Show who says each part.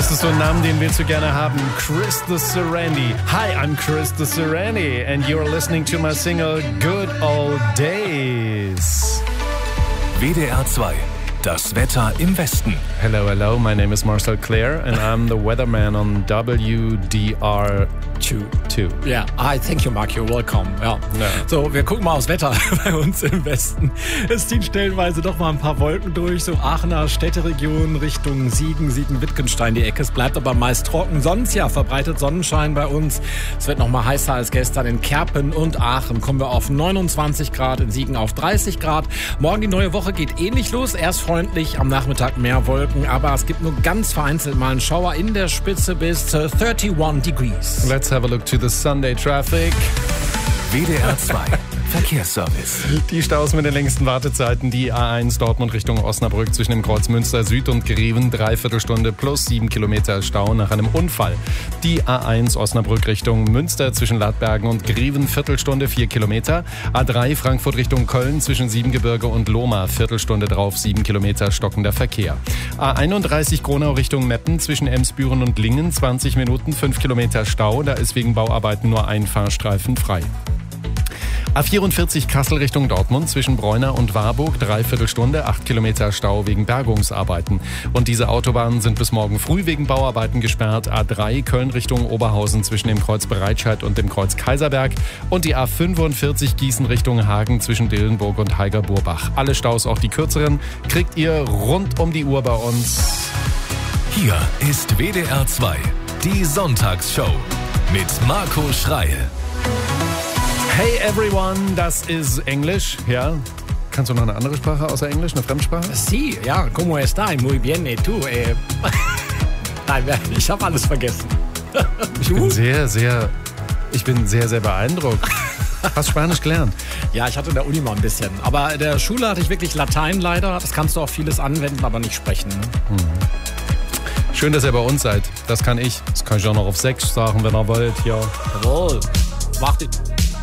Speaker 1: Ist es so ein Namen, den willst du gerne haben? Chris the Serenity. Hi, I'm Chris the Serenity and you're listening to my single Good Old Days.
Speaker 2: WDR 2. Das Wetter im Westen.
Speaker 1: Hello, hello, my name is Marcel Claire and I'm the weatherman on WDR2.
Speaker 3: Ja, hi, thank you, Mark, you're welcome. Ja. So, wir gucken mal aufs Wetter bei uns im Westen. Es ziehen stellenweise doch mal ein paar Wolken durch, so Aachener Städteregion Richtung Siegen-Wittgenstein die Ecke. Es bleibt aber meist trocken, sonst ja verbreitet Sonnenschein bei uns. Es wird noch mal heißer als gestern in Kerpen und Aachen. Kommen wir auf 29 Grad, in Siegen auf 30 Grad. Morgen die neue Woche geht ähnlich los, erst freundlich, am Nachmittag mehr Wolken, aber es gibt nur ganz vereinzelt mal einen Schauer in der Spitze bis 31 degrees.
Speaker 1: Let's have a look to the Sunday traffic.
Speaker 2: WDR 2 Verkehrsservice.
Speaker 1: Die Staus mit den längsten Wartezeiten, die A1 Dortmund Richtung Osnabrück zwischen dem Kreuz Münster Süd und Greven, 3/4 Stunde plus 7 Kilometer Stau nach einem Unfall. Die A1 Osnabrück Richtung Münster zwischen Ladbergen und Greven, Viertelstunde 4 Kilometer. A3 Frankfurt Richtung Köln zwischen Siebengebirge und Lohmar, Viertelstunde drauf 7 Kilometer stockender Verkehr. A31 Gronau Richtung Meppen zwischen Emsbüren und Lingen, 20 Minuten 5 Kilometer Stau, da ist wegen Bauarbeiten nur ein Fahrstreifen frei. A44 Kassel Richtung Dortmund zwischen Bräuner und Warburg, 3/4 Stunde, 8 Kilometer Stau wegen Bergungsarbeiten. Und diese Autobahnen sind bis morgen früh wegen Bauarbeiten gesperrt. A3 Köln Richtung Oberhausen zwischen dem Kreuz Bereitscheid und dem Kreuz Kaiserberg. Und die A45 Gießen Richtung Hagen zwischen Dillenburg und Heiger-Burbach. Alle Staus, auch die kürzeren, kriegt ihr rund um die Uhr bei uns.
Speaker 2: Hier ist WDR 2, die Sonntagsshow mit Marco Schreil.
Speaker 1: Hey everyone, das ist Englisch, ja. Kannst du noch eine andere Sprache außer Englisch, eine Fremdsprache?
Speaker 3: Sí, ja, ¿cómo está? Muy bien, ¿y tú? Nein, ich habe alles vergessen.
Speaker 1: Ich bin sehr, sehr beeindruckt. Hast Spanisch gelernt?
Speaker 3: Ja, ich hatte in der Uni mal ein bisschen. Aber in der Schule hatte ich wirklich Latein leider. Das kannst du auch vieles anwenden, aber nicht sprechen.
Speaker 1: Schön, dass ihr bei uns seid. Das kann ich. Das kann ich auch noch auf Sächsisch sagen, wenn ihr wollt. Ja.
Speaker 3: Jawohl. Macht